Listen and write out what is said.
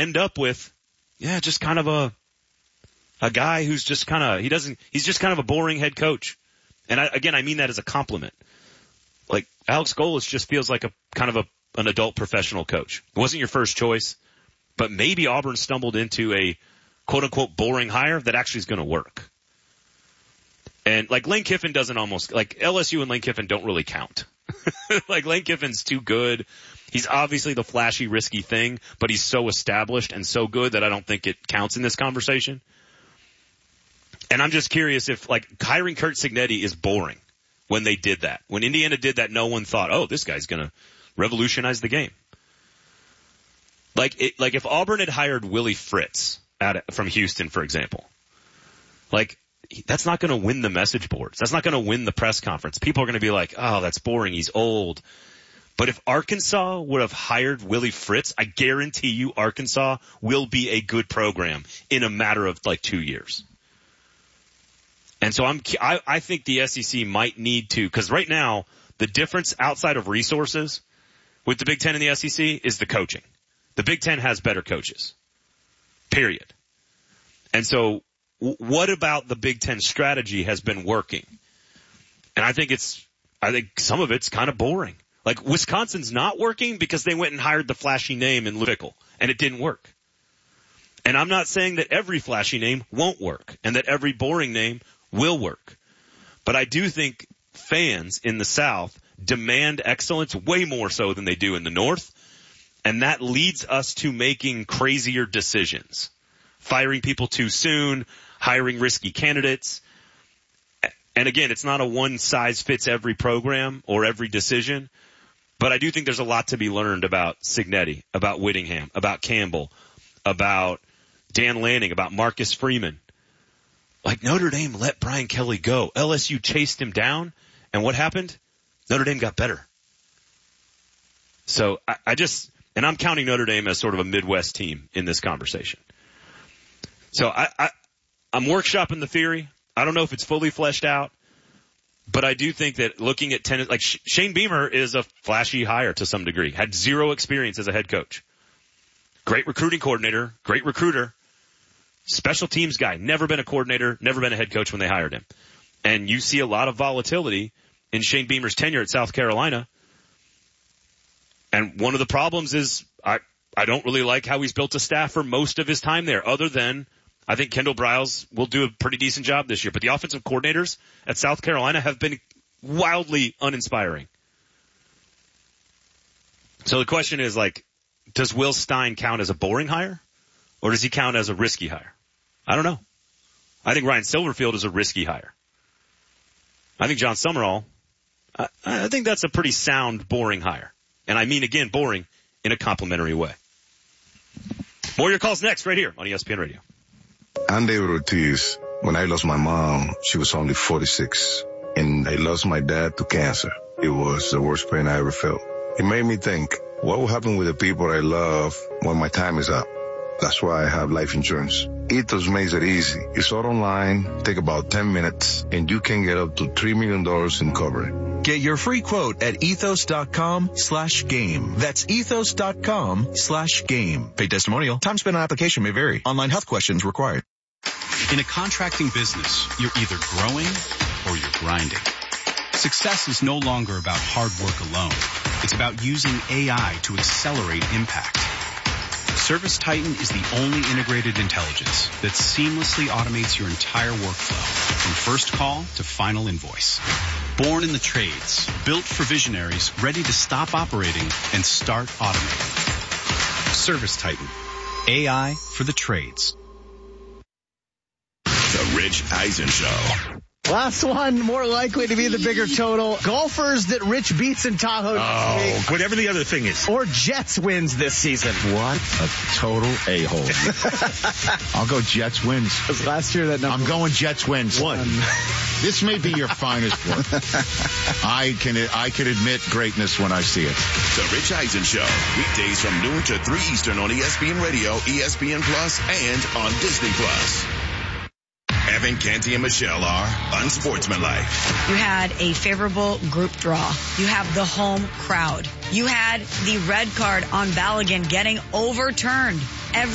end up with, just kind of a guy who's just kind of, he's just kind of a boring head coach. And I mean that as a compliment. Like, Alex Golis just feels like an adult professional coach. It wasn't your first choice, but maybe Auburn stumbled into a quote-unquote boring hire that actually is going to work. And, like, Lane Kiffin doesn't almost, like, LSU and Lane Kiffin don't really count. Like, Lane Kiffin's too good. He's obviously the flashy, risky thing, but he's so established and so good that I don't think it counts in this conversation. And I'm just curious if, like, hiring Curt Cignetti is boring when they did that. When Indiana did that, no one thought, oh, this guy's going to revolutionize the game. Like if Auburn had hired Willie Fritz from Houston, for example, like, that's not going to win the message boards. That's not going to win the press conference. People are going to be like, oh, that's boring. He's old. But if Arkansas would have hired Willie Fritz, I guarantee you Arkansas will be a good program in a matter of like 2 years. And so I think the SEC might need to, because right now the difference outside of resources with the Big Ten and the SEC is the coaching. The Big Ten has better coaches. Period. And so what about the Big Ten strategy has been working? And I think some of it's kind of boring. Like, Wisconsin's not working because they went and hired the flashy name in Fickell, and it didn't work. And I'm not saying that every flashy name won't work and that every boring name will work. But I do think fans in the South demand excellence way more so than they do in the North. And that leads us to making crazier decisions. Firing people too soon, hiring risky candidates. And again, it's not a one-size-fits-every program or every decision. But I do think there's a lot to be learned about Cignetti, about Whittingham, about Campbell, about Dan Lanning, about Marcus Freeman. Like, Notre Dame let Brian Kelly go. LSU chased him down. And what happened? Notre Dame got better. So and I'm counting Notre Dame as sort of a Midwest team in this conversation. So I'm workshopping the theory. I don't know if it's fully fleshed out, but I do think that looking at like Shane Beamer is a flashy hire to some degree, had zero experience as a head coach. Great recruiting coordinator, great recruiter, special teams guy, never been a coordinator, never been a head coach when they hired him. And you see a lot of volatility in Shane Beamer's tenure at South Carolina. And one of the problems is I don't really like how he's built a staff for most of his time there, other than I think Kendall Briles will do a pretty decent job this year. But the offensive coordinators at South Carolina have been wildly uninspiring. So the question is, like, does Will Stein count as a boring hire, or does he count as a risky hire? I don't know. I think Ryan Silverfield is a risky hire. I think John Summerall, I think that's a pretty sound, boring hire. And I mean, again, boring in a complimentary way. More of your calls next, right here on ESPN Radio. I'm David Ortiz. When I lost my mom, she was only 46. And I lost my dad to cancer. It was the worst pain I ever felt. It made me think, what will happen with the people I love when my time is up? That's why I have life insurance. Ethos makes it easy. It's all online, take about 10 minutes, and you can get up to $3 million in coverage. Get your free quote at ethos.com/game. That's ethos.com/game. Paid testimonial. Time spent on application may vary. Online health questions required. In a contracting business, you're either growing or you're grinding. Success is no longer about hard work alone. It's about using AI to accelerate impact. ServiceTitan is the only integrated intelligence that seamlessly automates your entire workflow, from first call to final invoice. Born in the trades, built for visionaries ready to stop operating and start automating. ServiceTitan, AI for the trades. The Rich Eisen Show. Last one, more likely to be the bigger total. Golfers that Rich beats in Tahoe next week. Whatever the other thing is. Or Jets wins this season. What a total a-hole. I'll go Jets wins. Because last year that number. I'm going Jets wins. One. This may be your finest work. I can admit greatness when I see it. The Rich Eisen Show. Weekdays from noon to 3 Eastern on ESPN Radio, ESPN Plus, and on Disney Plus. Evan, Canty, and Michelle are unsportsmanlike. You had a favorable group draw. You have the home crowd. You had the red card on Balogun getting overturned.